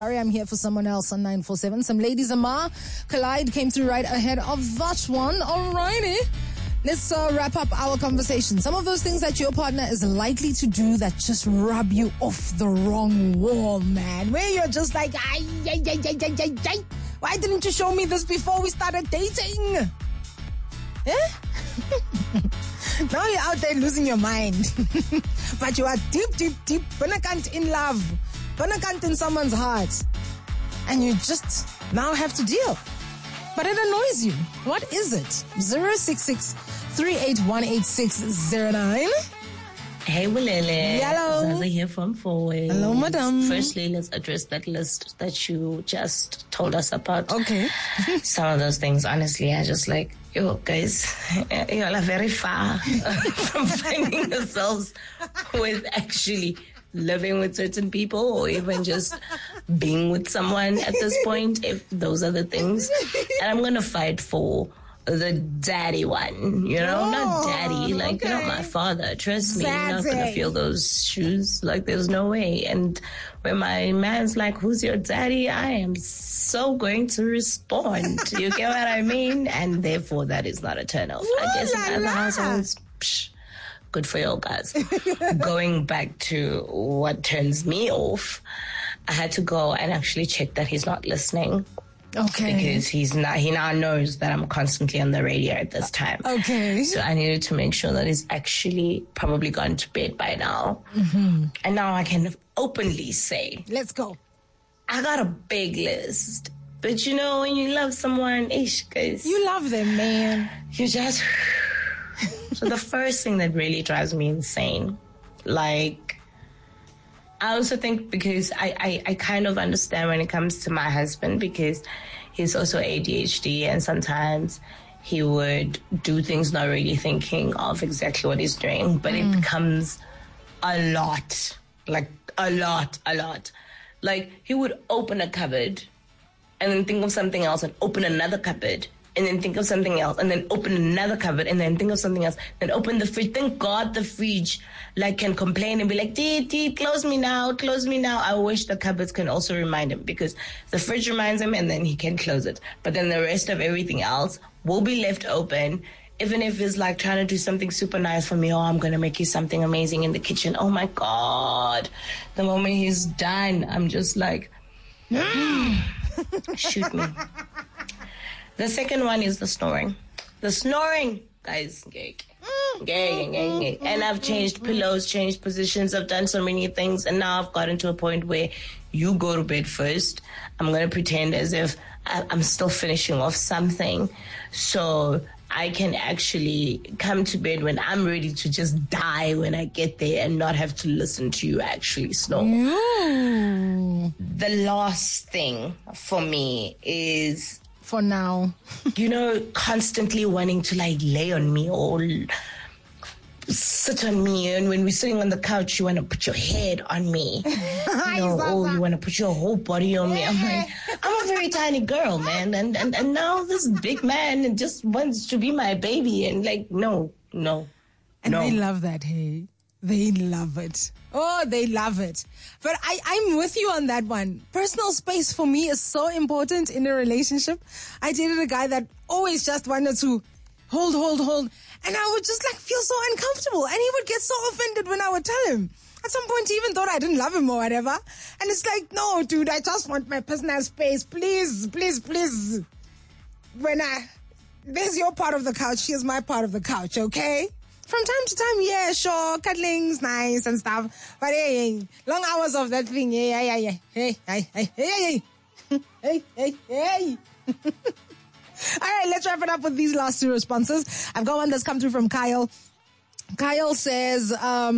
Sorry, I'm here for someone else on 947. Some ladies, Amar Collide came through right ahead of that one. Alrighty. Let's wrap up our conversation. Some of those things that your partner is likely to do that just rub you off the wrong wall, man. Where you're just like, ay, why didn't you show me this before we started dating? Eh? Now you're out there losing your mind. But you are deep, Bonakant in love. Bonakant in someone's heart. And you just now have to deal. But it annoys you. What is it? 066-3818609. Hey, Wilele. Hello. Zaza here from Fourways. Hello, madam. Firstly, let's address that list that you just told us about. Okay. Some of those things, honestly, I just like, yo, guys, you all are very far from finding yourselves with actually living with certain people or even just being with someone at this point, if those are the things. And I'm going to fight for the daddy one, you know, not daddy, like, okay. You're not my father. Trust me, you're not going to feel those shoes. Like, there's no way. And when my man's like, who's your daddy? I am so going to respond. You get what I mean? And therefore, that is not a turn off. I guess in other households, good for you guys. Going back to what turns me off, I had to go and actually check that he's not listening. Okay. Because he now knows that I'm constantly on the radio at this time. Okay. So I needed to make sure that he's actually probably gone to bed by now. Mm-hmm. And now I can openly say, let's go. I got a big list. But you know, when you love someone, guys, you love them, man. You just... So the first thing that really drives me insane, like, I also think because I kind of understand when it comes to my husband because he's also ADHD and sometimes he would do things not really thinking of exactly what he's doing, but it becomes a lot, like a lot. Like he would open a cupboard and then think of something else and open another cupboard. And then think of something else, and then open another cupboard, and then think of something else, then open the fridge. Thank God the fridge, like, can complain and be like, Dee, close me now. I wish the cupboards can also remind him, because the fridge reminds him, and then he can close it. But then the rest of everything else will be left open, even if it's like trying to do something super nice for me. Oh, I'm going to make you something amazing in the kitchen. Oh, my God. The moment he's done, I'm just like, shoot me. The second one is the snoring. The snoring, guys, gay. And I've changed pillows, changed positions. I've done so many things. And now I've gotten to a point where you go to bed first. I'm going to pretend as if I'm still finishing off something. So I can actually come to bed when I'm ready to just die when I get there and not have to listen to you actually snore. The last thing for me is... For now. You know, constantly wanting to like lay on me or sit on me. And when we're sitting on the couch, you want to put your head on me. You want to put your whole body on me. I'm like, I'm a very tiny girl, man. And now this big man just wants to be my baby. And like, no. And they love that, hey. They love it. Oh, they love it. But I'm with you on that one. Personal space for me is so important in a relationship. I dated a guy that always just wanted to hold. And I would just like feel so uncomfortable. And he would get so offended when I would tell him. At some point, he even thought I didn't love him or whatever. And it's like, no, dude, I just want my personal space. Please. There's your part of the couch. Here's my part of the couch, okay? From time to time, yeah, sure, cuddling's nice and stuff. But hey, long hours of that thing, yeah. Hey. All right, let's wrap it up with these last two responses. I've got one that's come through from Kyle. Kyle says,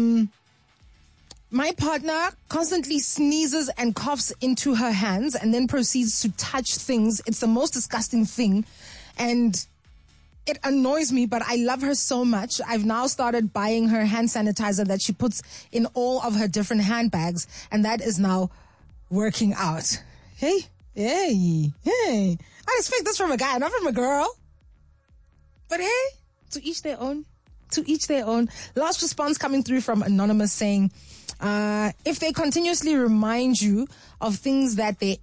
my partner constantly sneezes and coughs into her hands and then proceeds to touch things. It's the most disgusting thing. And it annoys me, but I love her so much. I've now started buying her hand sanitizer that she puts in all of her different handbags, and that is now working out. Hey. I expect this from a guy, not from a girl. But hey, to each their own. Last response coming through from Anonymous saying, If they continuously remind you of things that they